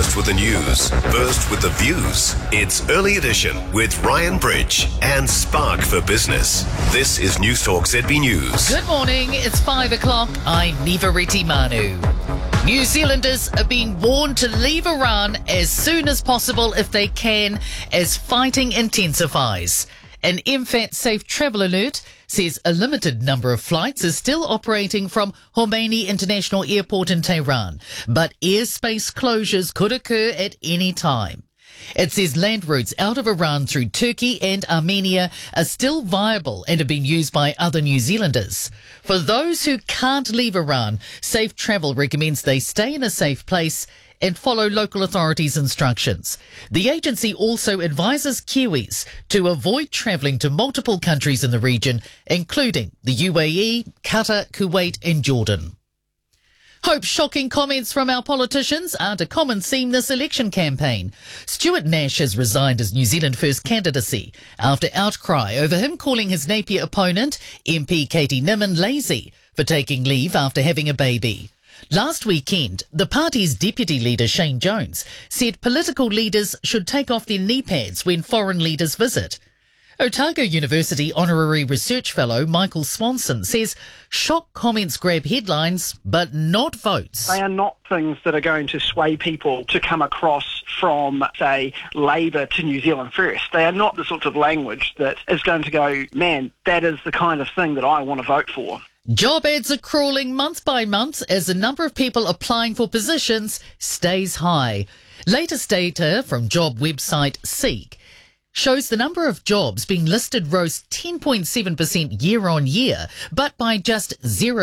First with the news, first with the views. It's Early Edition with Ryan Bridge and Spark for Business. This is Newstalk ZB News. Good morning, it's 5 o'clock. I'm Nivariti Manu. New Zealanders are being warned to leave Iran as soon as possible if they can, as fighting intensifies. An MFAT safe travel alert says a limited number of flights is still operating from Khomeini International Airport in Tehran, but airspace closures could occur at any time. It says land routes out of Iran through Turkey and Armenia are still viable and are being used by other New Zealanders. For those who can't leave Iran, Safe Travel recommends they stay in a safe place and follow local authorities' instructions. The agency also advises Kiwis to avoid travelling to multiple countries in the region, including the UAE, Qatar, Kuwait and Jordan. Hope shocking comments from our politicians aren't a common theme this election campaign. Stuart Nash has resigned his New Zealand First candidacy after outcry over him calling his Napier opponent, MP Katie Nimmin, lazy for taking leave after having a baby. Last weekend, the party's deputy leader Shane Jones said political leaders should take off their knee pads when foreign leaders visit. Otago University Honorary Research Fellow Michael Swanson says shock comments grab headlines but not votes. They are not things that are going to sway people to come across from, say, Labour to New Zealand First. They are not the sort of language that is going to go, man, that is the kind of thing that I want to vote for. Job ads are crawling month by month as the number of people applying for positions stays high. Latest data from job website Seek shows the number of jobs being listed rose 10.7% year on year, but by just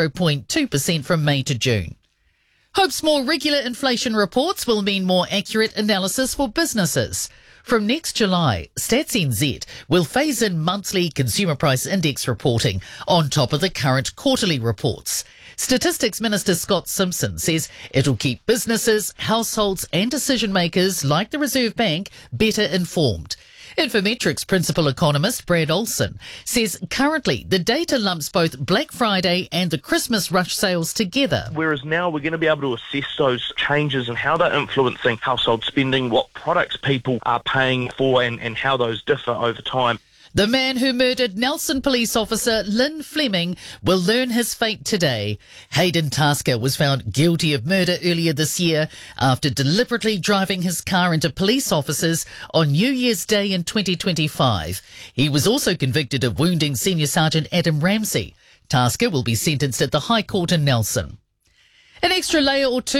0.2% from May to June. Hope's more regular inflation reports will mean more accurate analysis for businesses. From next July, Stats NZ will phase in monthly consumer price index reporting on top of the current quarterly reports. Statistics Minister Scott Simpson says it'll keep businesses, households and decision makers like the Reserve Bank better informed. Infometrics principal economist Brad Olson says currently the data lumps both Black Friday and the Christmas rush sales together. Whereas now we're going to be able to assess those changes and how they're influencing household spending, what products people are paying for and how those differ over time. The man who murdered Nelson police officer Lynn Fleming will learn his fate today. Hayden Tasker was found guilty of murder earlier this year after deliberately driving his car into police officers on New Year's Day in 2025. He was also convicted of wounding Senior Sergeant Adam Ramsey. Tasker will be sentenced at the High Court in Nelson. An extra layer or two